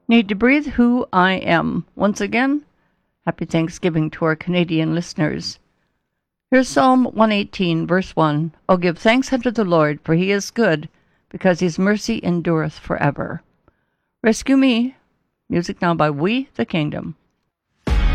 Need to breathe who I am. Once again, happy Thanksgiving to our Canadian listeners. Here's Psalm 118, verse 1. Oh, give thanks unto the Lord, for he is good, because his mercy endureth forever. Rescue Me, music now by We the Kingdom.